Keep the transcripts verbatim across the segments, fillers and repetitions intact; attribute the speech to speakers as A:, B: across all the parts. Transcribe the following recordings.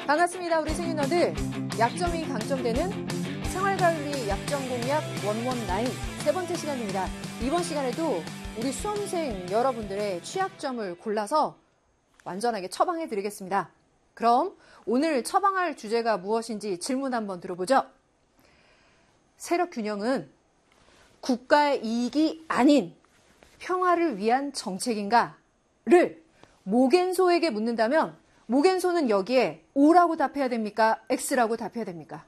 A: 반갑습니다. 우리 생윤어들. 약점이 강점되는 생활관리 약점 공략 백십구 세 번째 시간입니다. 이번 시간에도 우리 수험생 여러분들의 취약점을 골라서 완전하게 처방해 드리겠습니다. 그럼 오늘 처방할 주제가 무엇인지 질문 한번 들어보죠. 세력 균형은 국가의 이익이 아닌 평화를 위한 정책인가를 모겐소에게 묻는다면 모겐소는 여기에 O라고 답해야 됩니까? X라고 답해야 됩니까?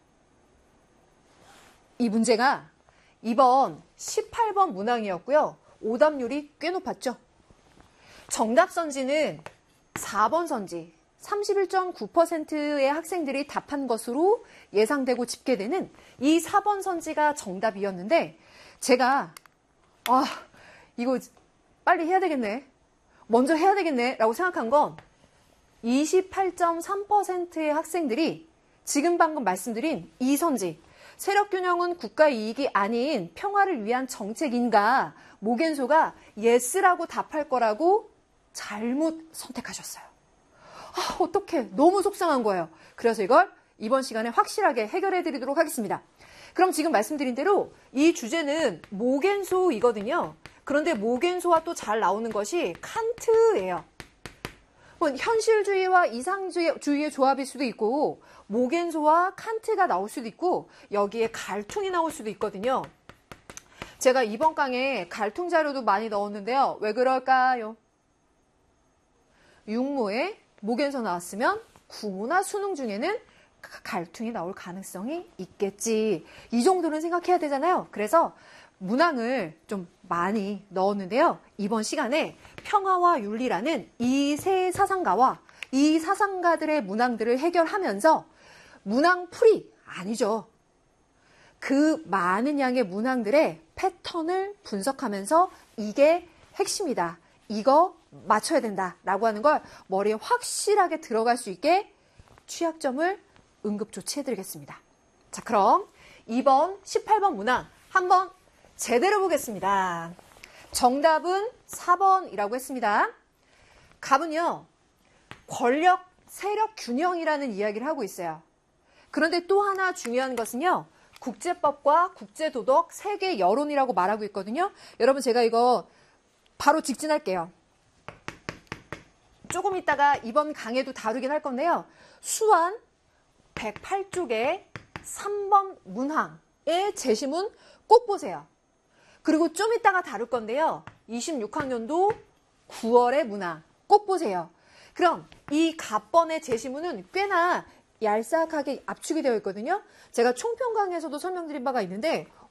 A: 이 문제가 이번 십팔 번 문항이었고요. 오답률이 꽤 높았죠. 정답 선지는 사 번 선지, 삼십일 점 구 퍼센트의 학생들이 답한 것으로 예상되고 집계되는 이 사 번 선지가 정답이었는데 제가 아 이거 빨리 해야 되겠네. 먼저 해야 되겠네 라고 생각한 건 이십팔 점 삼 퍼센트의 학생들이 지금 방금 말씀드린 이 선지, 세력균형은 국가 이익이 아닌 평화를 위한 정책인가, 모겐소가 예스라고 답할 거라고 잘못 선택하셨어요. 아, 어떡해. 너무 속상한 거예요. 그래서 이걸 이번 시간에 확실하게 해결해 드리도록 하겠습니다. 그럼 지금 말씀드린 대로 이 주제는 모겐소이거든요. 그런데 모겐소와 또 잘 나오는 것이 칸트예요. 현실주의와 이상주의의 조합일 수도 있고 모겐소와 칸트가 나올 수도 있고 여기에 갈퉁이 나올 수도 있거든요. 제가 이번 강에 갈퉁 자료도 많이 넣었는데요. 왜 그럴까요? 육모에 모겐소 나왔으면 구모나 수능 중에는 갈퉁이 나올 가능성이 있겠지. 이 정도는 생각해야 되잖아요. 그래서 문항을 좀 많이 넣었는데요. 이번 시간에 평화와 윤리라는 이 세 사상가와 이 사상가들의 문항들을 해결하면서 문항풀이 아니죠. 그 많은 양의 문항들의 패턴을 분석하면서 이게 핵심이다. 이거 맞춰야 된다라고 하는 걸 머리에 확실하게 들어갈 수 있게 취약점을 응급 조치해드리겠습니다. 자, 그럼 이번 십팔 번 문항 한번 제대로 보겠습니다. 정답은 사 번이라고 했습니다. 갑은요, 권력, 세력 균형이라는 이야기를 하고 있어요. 그런데 또 하나 중요한 것은요, 국제법과 국제도덕, 세계 여론이라고 말하고 있거든요. 여러분 제가 이거 바로 직진할게요. 조금 있다가 이번 강의도 다루긴 할 건데요. 수완 백팔 쪽에 삼 번 문항의 제시문 꼭 보세요. 그리고 좀 이따가 다룰 건데요. 이십육 학년도 구월의 문항 꼭 보세요. 그럼 이 갑번의 제시문은 꽤나 얄싹하게 압축이 되어 있거든요. 제가 총평 강의에서도 설명드린 바가 있는데